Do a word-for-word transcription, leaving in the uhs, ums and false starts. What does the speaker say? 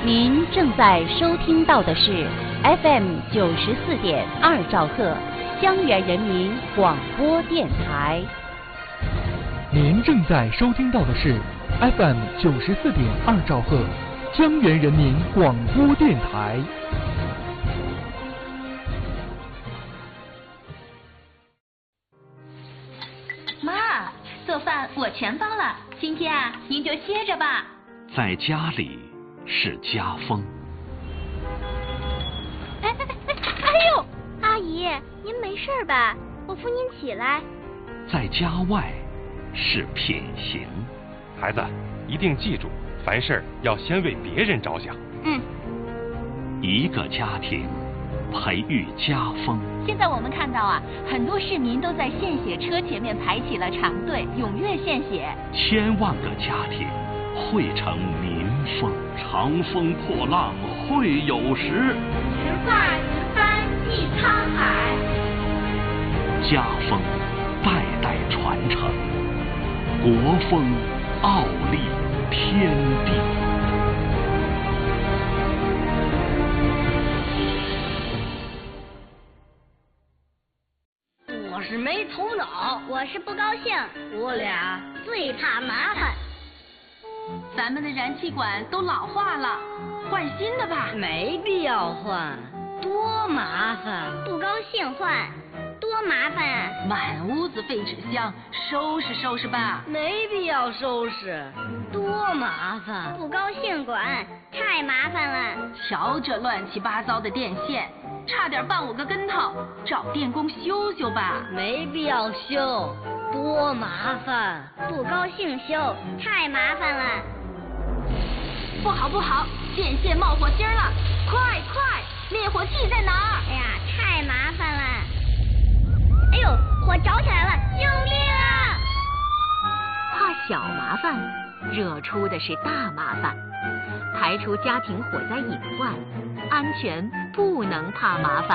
您正在收听到的是 F M 九十四点二兆赫江源人民广播电台。 您正在收听到的是 F M 九十四点二兆赫江源人民广播电台。 妈，做饭我全包了，今天啊，您就歇着吧。 在家里是家风。 哎哎哎哎呦，阿姨，您没事吧？我扶您起来。 在家外是品行。 孩子，一定记住，凡事要先为别人着想。 嗯。 一个家庭培育家风。 现在我们看到啊，很多市民都在献血车前面排起了长队，踊跃献血。 千万个家庭汇成民风，长风破浪会有时。 直挂直帆济沧海。 家风代代传承，国风傲立天地。 我是没头脑， 我是不高兴， 我俩最怕麻烦。 咱们的燃气管都老化了，换新的吧。 没必要换，多麻烦。 不高兴换，多麻烦啊！ 满屋子废纸箱，收拾收拾吧。 没必要收拾，多麻烦。 不高兴管，太麻烦了。 瞧这乱七八糟的电线，差点绊我个跟头，找电工修修吧。 没必要修，多麻烦。 不高兴修，太麻烦了。 不好不好，电线冒火星了，快快，灭火器在哪儿？ 哎呀，太麻烦了。哎呦，火着起来了，救命啊！ 怕小麻烦，惹出的是大麻烦。排除家庭火灾隐患，安全不能怕麻烦。